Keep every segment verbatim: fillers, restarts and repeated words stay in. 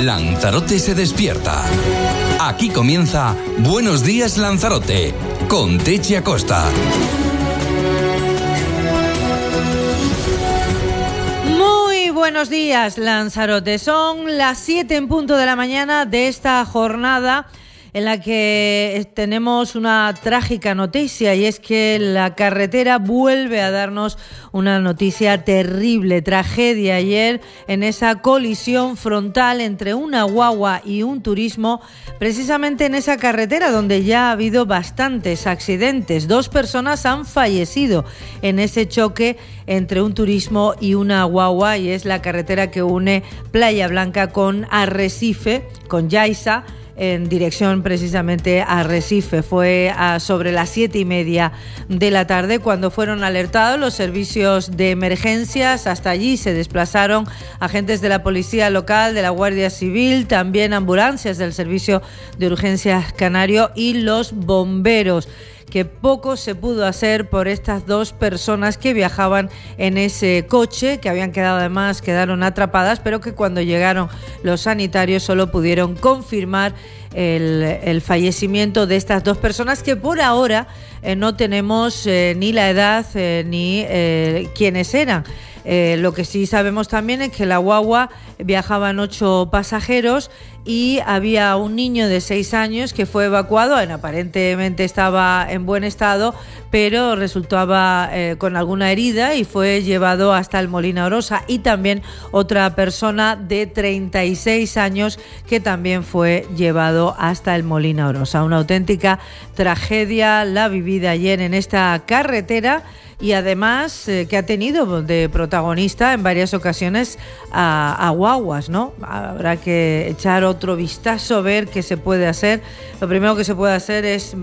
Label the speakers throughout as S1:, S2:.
S1: Lanzarote se despierta. Aquí comienza Buenos Días Lanzarote, con Techi Acosta.
S2: Muy buenos días, Lanzarote. Son las siete en punto de la mañana de esta jornada en la que tenemos una trágica noticia, y es que la carretera vuelve a darnos una noticia terrible. Tragedia ayer en esa colisión frontal entre una guagua y un turismo, precisamente en esa carretera donde ya ha habido bastantes accidentes. Dos personas han fallecido en ese choque entre un turismo y una guagua, y es la carretera que une Playa Blanca con Arrecife, con Yaiza, en dirección precisamente a Arrecife. Fue a sobre las siete y media de la tarde cuando fueron alertados los servicios de emergencias. Hasta allí se desplazaron agentes de la policía local, de la Guardia Civil, también ambulancias del Servicio de Urgencias Canario y los bomberos. Que poco se pudo hacer por estas dos personas que viajaban en ese coche, que habían quedado además, quedaron atrapadas, pero que cuando llegaron los sanitarios solo pudieron confirmar el, el fallecimiento de estas dos personas, que por ahora eh, no tenemos eh, ni la edad eh, ni eh, quiénes eran. Eh, lo que sí sabemos también es que la guagua viajaban ocho pasajeros y había un niño de seis años que fue evacuado. Bueno, aparentemente estaba en buen estado, pero resultaba eh, con alguna herida y fue llevado hasta el Molina Orosa. Y también otra persona de treinta y seis años que también fue llevado hasta el Molina Orosa. Una auténtica tragedia la vivida ayer en esta carretera, y además eh, que ha tenido de protagonista en varias ocasiones a, a guaguas, ¿no? Habrá que echar otro vistazo, ver qué se puede hacer. Lo primero que se puede hacer es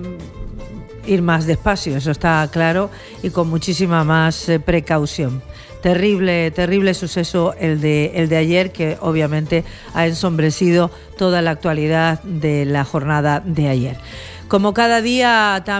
S2: ir más despacio, eso está claro, y con muchísima más eh, precaución. Terrible, terrible suceso el de, el de ayer, que obviamente ha ensombrecido toda la actualidad de la jornada de ayer. Como cada día también